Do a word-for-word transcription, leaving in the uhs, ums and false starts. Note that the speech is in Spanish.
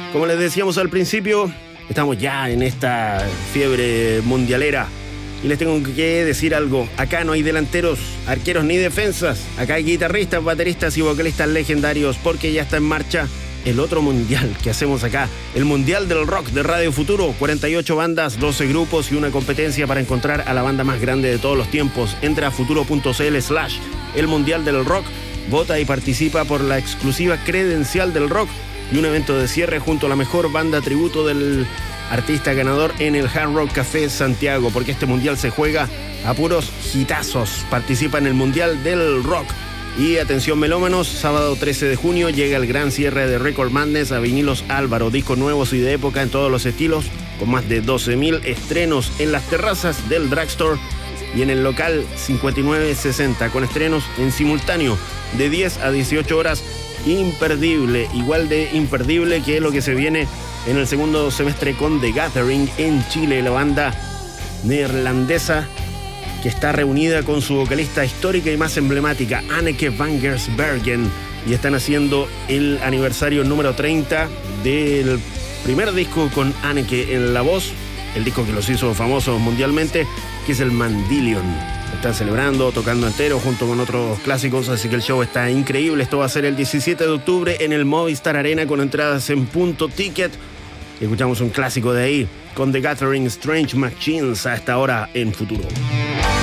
Como les decíamos al principio, estamos ya en esta fiebre mundialera. Y les tengo que decir algo. Acá no hay delanteros, arqueros ni defensas. Acá hay guitarristas, bateristas y vocalistas legendarios, porque ya está en marcha el otro mundial que hacemos acá. El Mundial del Rock de Radio Futuro. cuarenta y ocho bandas, doce grupos y una competencia para encontrar a la banda más grande de todos los tiempos. Entra a futuro.cl slash el Mundial del Rock. Vota y participa por la exclusiva credencial del rock y un evento de cierre junto a la mejor banda tributo del artista ganador en el Hard Rock Café Santiago, porque este mundial se juega a puros hitazos. Participa en el Mundial del Rock. Y atención melómanos, sábado trece de junio llega el gran cierre de Record Madness a Vinilos Álvaro, discos nuevos y de época en todos los estilos, con más de doce mil estrenos en las terrazas del Drugstore y en el local cincuenta y nueve sesenta, con estrenos en simultáneo de diez a dieciocho horas. Imperdible, igual de imperdible que lo que se viene en el segundo semestre con The Gathering en Chile, la banda neerlandesa que está reunida con su vocalista histórica y más emblemática, Anneke van Giersbergen, y están haciendo el aniversario número treinta del primer disco con Anneke en la voz, el disco que los hizo famosos mundialmente, que es el Mandillion. Están celebrando, tocando entero junto con otros clásicos, así que el show está increíble. Esto va a ser el diecisiete de octubre en el Movistar Arena con entradas en Punto Ticket. Escuchamos un clásico de ahí con The Gathering, Strange Machines, a esta hora en Futuro.